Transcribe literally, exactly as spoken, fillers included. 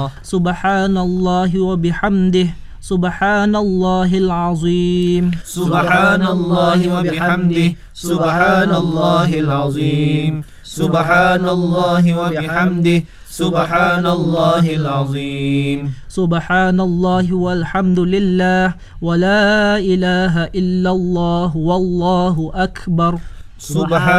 Subhanallah wa bihamdih. Subhanallahil azim. Subhanallah wa bihamdih. Subhanallahil azim. Subhanallah wa bihamdih. Subhanallahil azim. Subhanallah walhamdulillah wa la ilaha illallah wallahu akbar. Subhan